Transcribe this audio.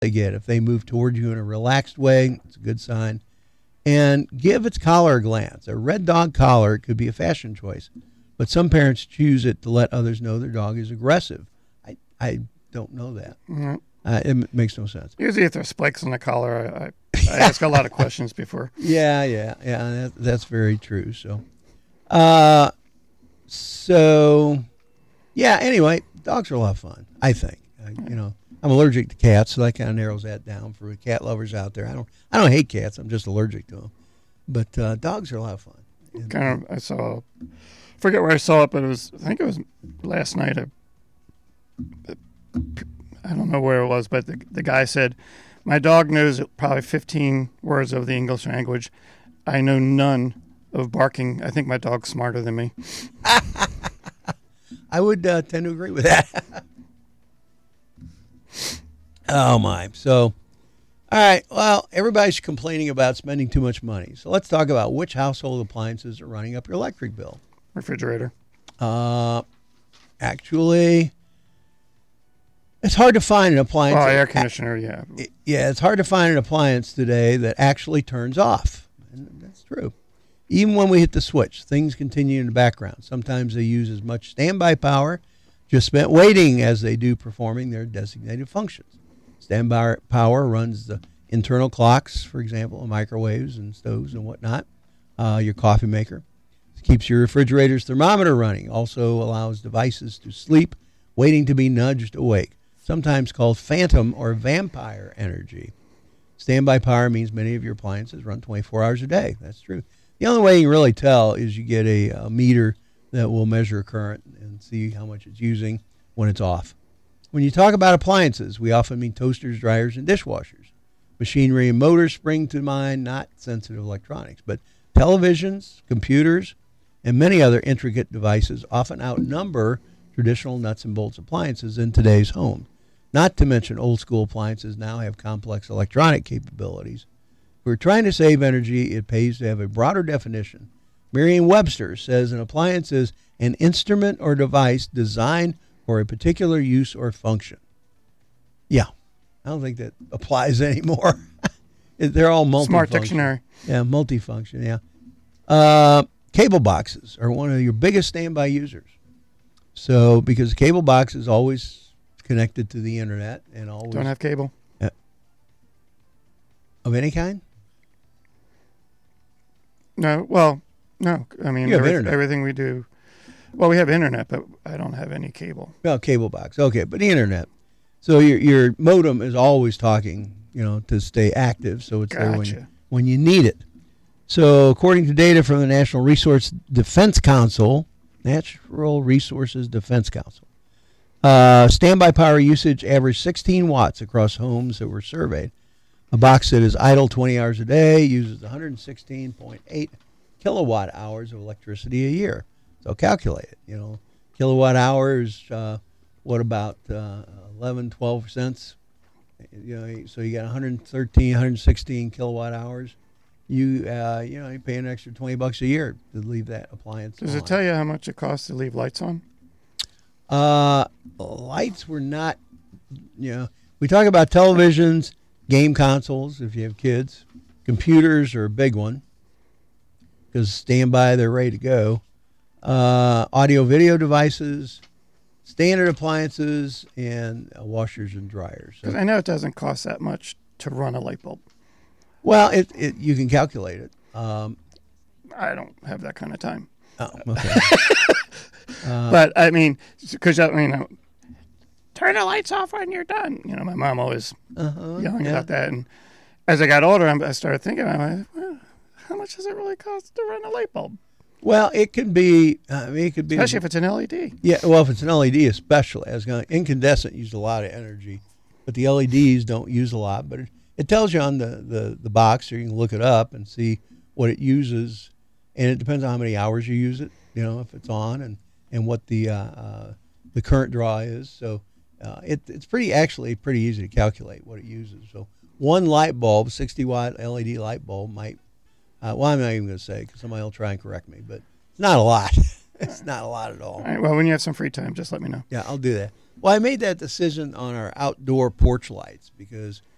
they get. If they move toward you in a relaxed way, it's a good sign. And give its collar a glance. A red dog collar could be a fashion choice, but some parents choose it to let others know their dog is aggressive. I don't know that. Mm-hmm. It makes no sense. Usually if there's spikes on the collar, I ask a lot of questions before. Yeah. That's very true. Anyway, dogs are a lot of fun, I think. I'm allergic to cats, so that kind of narrows that down for cat lovers out there. I don't hate cats. I'm just allergic to them. But dogs are a lot of fun. I forget where I saw it, but I think it was last night. I don't know where it was, but the guy said, my dog knows probably 15 words of the English language. I know none of barking. I think my dog's smarter than me. I would tend to agree with that. Oh, my. So, all right. Well, everybody's complaining about spending too much money. So let's talk about which household appliances are running up your electric bill. Refrigerator. Actually, it's hard to find an appliance. Oh, air conditioner, yeah. It's hard to find an appliance today that actually turns off. And that's true. Even when we hit the switch, things continue in the background. Sometimes they use as much standby power just spent waiting as they do performing their designated functions. Standby power runs the internal clocks, for example, microwaves and stoves and whatnot, your coffee maker. It keeps your refrigerator's thermometer running. Also allows devices to sleep, waiting to be nudged awake, sometimes called phantom or vampire energy. Standby power means many of your appliances run 24 hours a day. That's true. The only way you can really tell is you get a meter that will measure current and see how much it's using when it's off. When you talk about appliances, we often mean toasters, dryers, and dishwashers. Machinery and motors spring to mind, not sensitive electronics, but televisions, computers, and many other intricate devices often outnumber traditional nuts and bolts appliances in today's home. Not to mention old school appliances now have complex electronic capabilities. If we're trying to save energy, it pays to have a broader definition. Merriam-Webster says an appliance is an instrument or device designed for a particular use or function. Yeah, I don't think that applies anymore. They're all multifunction. Smart dictionary. Yeah, multifunction, yeah. Cable boxes are one of your biggest standby users. So, because the cable box is always connected to the internet and always... Don't have cable. Of any kind? No, well... No, I mean, you have internet. Everything we do. Well, we have internet, but I don't have any cable. Well, cable box. Okay, but the internet. So your modem is always talking, to stay active, so it's there when you need it. So according to data from the National Resources Defense Council, standby power usage averaged 16 watts across homes that were surveyed. A box that is idle 20 hours a day uses 116.8 kilowatt hours of electricity a year. So calculate it. Kilowatt hours, what about 11, 12 cents? So you got 113, 116 kilowatt hours. You pay an extra $20 a year to leave that appliance Does on. it tell you how much it costs to leave lights on? Lights were not, we talk about televisions, game consoles, if you have kids. Computers are a big one, because standby, they're ready to go. Audio video devices, standard appliances, and washers and dryers. Because I know it doesn't cost that much to run a light bulb. Well, you can calculate it. I don't have that kind of time. Oh, okay. But I mean, because turn the lights off when you're done. My mom always yelling about that. And as I got older, I started thinking, how much does it really cost to run a light bulb? Well, it could be. Especially if it's an LED. Yeah, well, if it's an LED, especially, incandescent use a lot of energy, but the LEDs don't use a lot. But it tells you on the box, or you can look it up and see what it uses, and it depends on how many hours you use it. If it's on and what the current draw is. So it's pretty easy to calculate what it uses. So one light bulb, 60 watt LED light bulb might. I'm not even going to say because somebody will try and correct me, but it's not a lot. It's not a lot at all. All right, well, when you have some free time, just let me know. Yeah, I'll do that. Well, I made that decision on our outdoor porch lights because